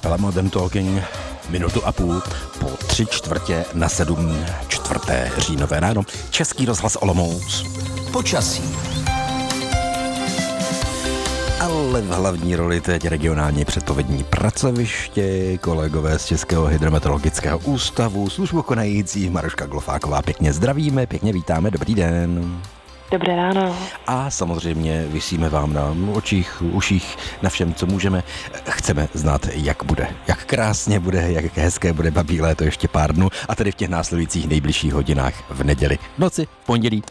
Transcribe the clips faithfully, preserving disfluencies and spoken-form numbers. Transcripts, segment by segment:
kapela Modern Talking, minutu a půl po tři čtvrtě na sedm, čtvrté říjnové ráno. Český rozhlas Olomouc. Počasí. Ale v hlavní roli teď regionální předpovědní pracoviště, kolegové z Českého hydrometeorologického ústavu, službu konající Maruška Glofáková. Pěkně zdravíme, pěkně vítáme, dobrý den. Dobré ráno. A samozřejmě visíme vám na očích, uších, na všem, co můžeme. Chceme znát, jak bude, jak krásně bude, jak hezké bude babí léto ještě pár dnů, a tedy v těch následujících nejbližších hodinách v neděli, v noci, v pondělí.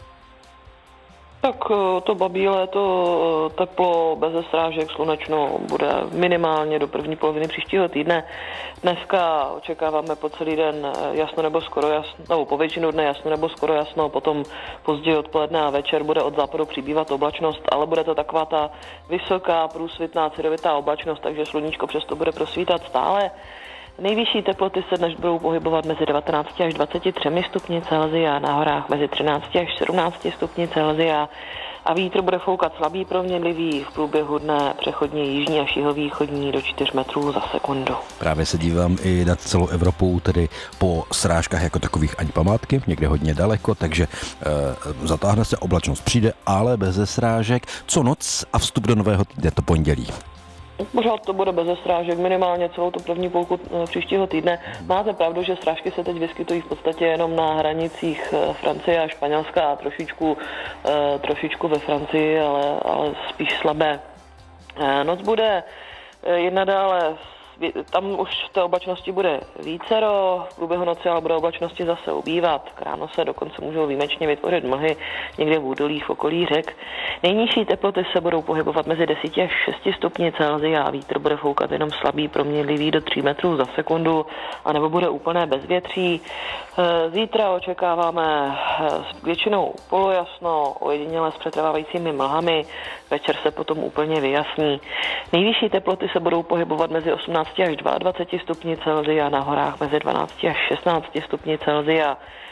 Tak to babí léto, teplo, bez srážek, slunečno, bude minimálně do první poloviny příštího týdne. Dneska očekáváme po celý den jasno nebo skoro jasno, nebo po většinu dne jasno nebo skoro jasno, potom později odpoledne a večer bude od západu přibývat oblačnost, ale bude to taková ta vysoká, průsvitná, cedovitá oblačnost, takže sluníčko přesto bude prosvítat stále. Nejvyšší teploty se dnes budou pohybovat mezi devatenácti až dvaceti třemi stupni Celsia, na horách mezi třinácti až sedmnácti stupni Celsia a vítr bude foukat slabý proměnlivý, v průběhu dne přechodně jižní až jihovýchodní do čtyř metrů za sekundu. Právě se dívám i nad celou Evropou, tedy po srážkách jako takových ani památky, někde hodně daleko, takže e, zatáhne se, oblačnost přijde, ale bez srážek. Co noc a vstup do nového týdne, to pondělí? Pořád to bude bez srážek, minimálně celou tu první půlku příštího týdne. Máte pravdu, že srážky se teď vyskytují v podstatě jenom na hranicích Francie a Španělska a trošičku, trošičku ve Francii, ale, ale spíš slabé. Noc bude i nadále, tam už v té oblačnosti bude vícero, v průběhu noci ale bude oblačnosti zase ubývat. K ráno se dokonce můžou výjimečně vytvořit mlhy někde v údolích, v okolí řek. Nejnižší teploty se budou pohybovat mezi deseti až šesti stupni Celsia a vítr bude foukat jenom slabý, proměnlivý do tří metrů za sekundu, anebo bude úplné bezvětří. Zítra očekáváme většinou polojasno, ojediněle s přetrvávajícími mlhami, večer se potom úplně vyjasní. Nejvyšší teploty se budou pohybovat mezi osmnácti až dvaceti dvěma stupni Celsia, na horách mezi dvanácti až šestnácti stupni Celsia.